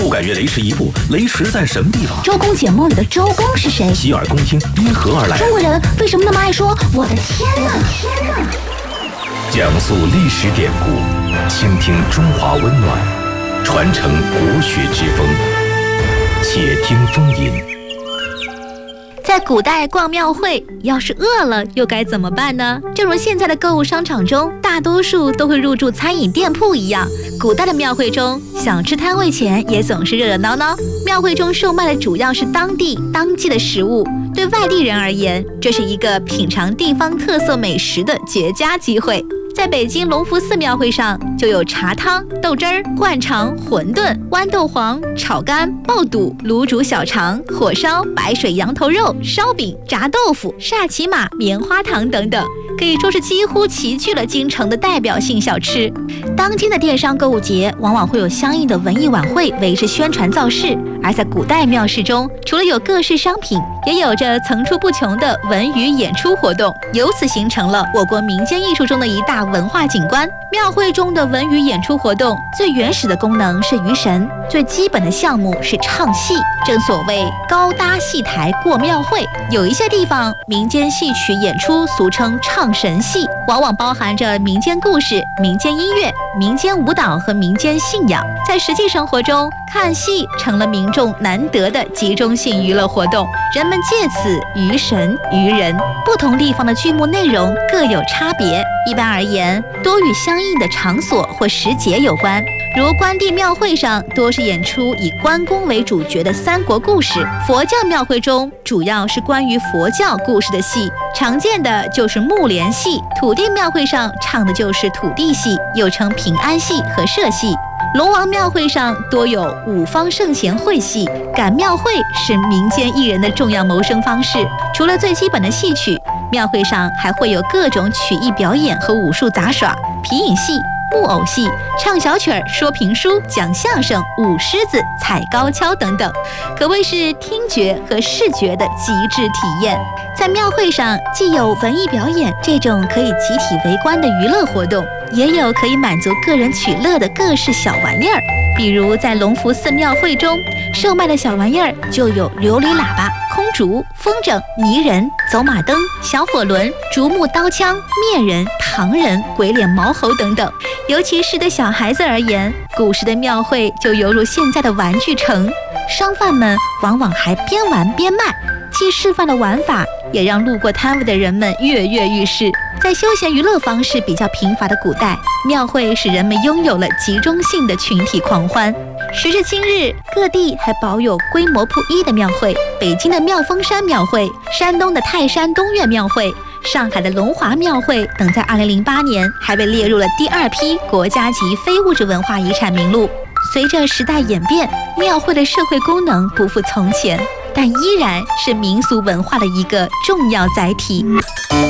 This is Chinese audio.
不敢越雷池一步，雷池在什么地方？ 周公解梦里的周公是谁？ 洗耳恭听，因何而来？ 中国人为什么那么爱说我的天哪？ 讲述历史典故，倾听中华温暖，传承国学之风。且听风吟。 在古代逛庙会，要是饿了又该怎么办呢？正如现在的购物商场中，大多数都会入驻餐饮店铺一样，古代的庙会中，小吃摊位前也总是热热闹闹。庙会中售卖的主要是当地当季的食物，对外地人而言，这是一个品尝地方特色美食的绝佳机会。在北京隆福寺庙会上，就有茶汤、豆汁儿、灌肠、馄饨、豌豆黄、炒肝、爆肚、卤煮小肠、火烧、白水羊头肉、烧饼、炸豆腐、煞骑马、棉花糖等等，可以说是几乎齐聚了京城的代表性小吃。当今的电商购物节往往会有相应的文艺晚会为之宣传造势，而在古代庙市中，除了有各式商品，也有着层出不穷的文娱演出活动，由此形成了我国民间艺术中的一大文化景观。庙会中的文娱演出活动最原始的功能是娱神，最基本的项目是唱戏。正所谓高搭戏台过庙会，有一些地方民间戏曲演出俗称唱神戏，往往包含着民间故事、民间音乐、民间舞蹈和民间信仰。在实际生活中，看戏成了民众难得的集中性娱乐活动，人们借此娱神娱人。不同地方的剧目内容各有差别，一般而言，多与相应的场所或时节有关。如关帝庙会上多是演出以关公为主角的三国故事，佛教庙会中主要是关于佛教故事的戏，常见的就是木莲戏。土地庙会上唱的就是土地戏，又称平安戏和社戏。龙王庙会上多有五方圣贤会戏，赶庙会是民间艺人的重要谋生方式。除了最基本的戏曲，庙会上还会有各种曲艺表演和武术杂耍、皮影戏、木偶戏、唱小曲儿、说评书、讲相声、舞狮子、踩高跷等等，可谓是听觉和视觉的极致体验。在庙会上，既有文艺表演这种可以集体围观的娱乐活动，也有可以满足个人取乐的各式小玩意儿。比如在隆福寺庙会中售卖的小玩意儿就有琉璃喇叭、空竹、风筝、泥人、走马灯、小火轮、竹木刀枪、面人、糖人、鬼脸毛猴等等。尤其是对小孩子而言，古时的庙会就犹如现在的玩具城，商贩们往往还边玩边卖，既示范了玩法，也让路过摊位的人们跃跃欲试。在休闲娱乐方式比较贫乏的古代，庙会使人们拥有了集中性的群体狂欢。时至今日，各地还保有规模不一的庙会，北京的妙峰山庙会、山东的泰山东岳庙会、上海的龙华庙会等，在2008年还被列入了第2批国家级非物质文化遗产名录。随着时代演变，庙会的社会功能不复从前，但依然是民俗文化的一个重要载体。